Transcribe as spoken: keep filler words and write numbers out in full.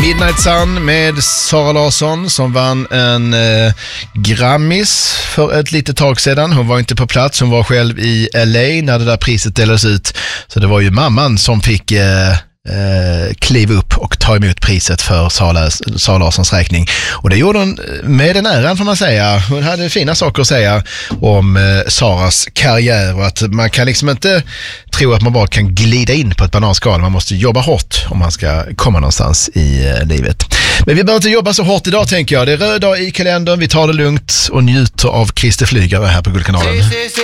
Midnight Sun med Sara Larsson som vann en eh, Grammis för ett litet tag sedan. Hon var inte på plats, hon var själv i L A när det där priset delades ut. Så det var ju mamman som fick eh, eh, kliva upp och ta emot priset för Sara, Sara Larssons räkning. Och det gjorde hon med den äran, får man säga. Hon hade fina saker att säga om eh, Saras karriär och att man kan liksom inte tro att man bara kan glida in på ett bananskal. Man måste jobba hårt om man ska komma någonstans i eh, livet. Men vi behöver inte jobba så hårt idag, tänker jag. Det är röd dag i kalendern, vi tar det lugnt och njuter av Christer Flygare här på Guldkanalen.